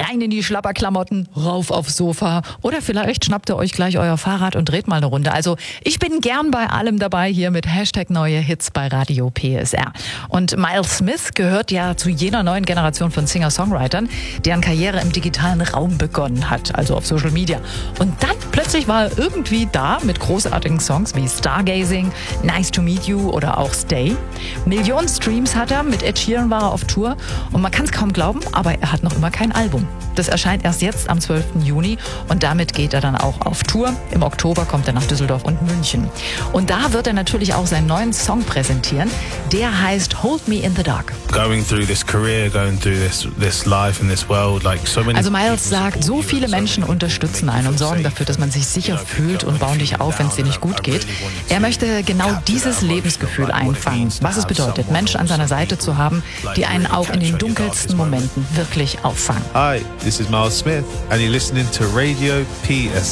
rein in die Schlapperklamotten, rauf aufs Sofa oder vielleicht schnappt ihr euch gleich euer Fahrrad und dreht mal eine Runde. Also ich bin gern bei allem dabei hier mit Hashtag neue Hits bei Radio PSR. Und Miles Smith gehört ja zu jener neuen Generation von Singer-Songwritern, deren Karriere im digitalen Raum begonnen hat, also auf Social Media. Und dann plötzlich war er irgendwie da mit großartigen Songs wie Stargazing, Nice to Meet You oder auch Stay. Millionen Streams hat er, mit Ed Sheeran war er auf Tour und man kann es kaum glauben, aber er hat noch immer kein Album. Das erscheint erst jetzt am 12. Juni und damit geht er dann auch auf Tour. Im Oktober kommt er nach Düsseldorf und München. Und da wird er natürlich auch seinen neuen Song präsentieren. Der heißt Hold Me in the Dark. Also Miles sagt, so viele Menschen unterstützen einen und sorgen dafür, dass man sich sicher fühlt und bauen dich auf, wenn es dir nicht gut geht. Er möchte genau dieses Lebensgefühl einfangen, was es bedeutet, Menschen an seiner Seite zu haben, die einen auch in den dunkelsten Momenten wirklich auffangen. Hi, this is Miles Smith and you're listening to Radio PSR.